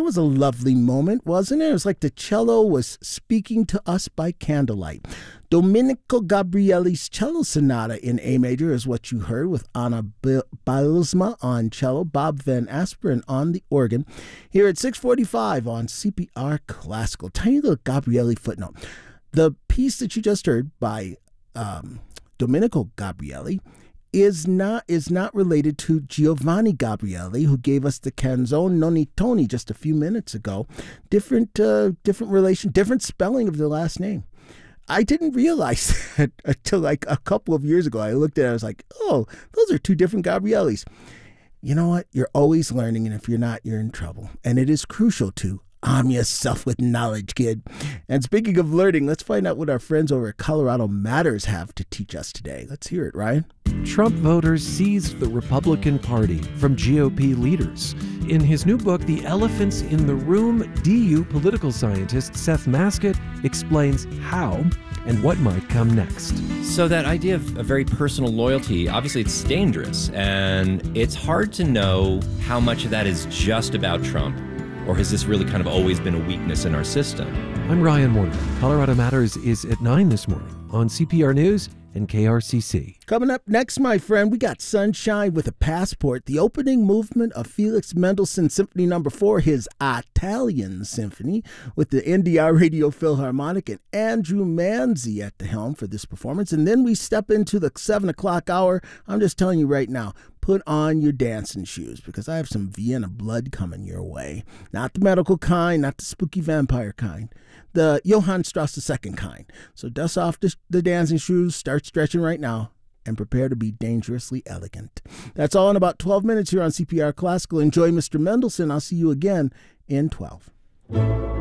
was a lovely moment, wasn't it? It was like the cello was speaking to us by candlelight. Domenico Gabrieli's Cello Sonata in A major is what you heard, with Anna Bylsma on cello, Bob Van Asperen on the organ, here at 6:45 on CPR Classical. Tiny little Gabrieli footnote. The piece that you just heard by Domenico Gabrieli is not related to Giovanni Gabrieli, who gave us the Canzone Nonni Toni just a few minutes ago. Different relation, different spelling of the last name. I didn't realize that until like a couple of years ago. I looked at it, I was like, oh, those are two different Gabrielis. You know what? You're always learning, and if you're not, you're in trouble. And it is crucial to arm yourself with knowledge, kid. And speaking of learning, let's find out what our friends over at Colorado Matters have to teach us today. Let's hear it, Ryan. Trump voters seized the Republican Party from GOP leaders. In his new book, The Elephants in the Room, DU political scientist Seth Maskett explains how and what might come next. So that idea of a very personal loyalty, obviously it's dangerous, and it's hard to know how much of that is just about Trump, or has this really kind of always been a weakness in our system? I'm Ryan Warner. Colorado Matters is at 9 this morning on CPR News and KRCC. Coming up next, my friend, we got Sunshine with a Passport, the opening movement of Felix Mendelssohn Symphony No. 4, his Italian Symphony, with the NDR Radio Philharmonic and Andrew Manzi at the helm for this performance. And then we step into the 7 o'clock hour. I'm just telling you right now, put on your dancing shoes, because I have some Vienna blood coming your way. Not the medical kind, not the spooky vampire kind, the Johann Strauss II kind. So dust off the dancing shoes, start stretching right now, and prepare to be dangerously elegant. That's all in about 12 minutes here on CPR Classical. Enjoy Mr. Mendelssohn. I'll see you again in 12.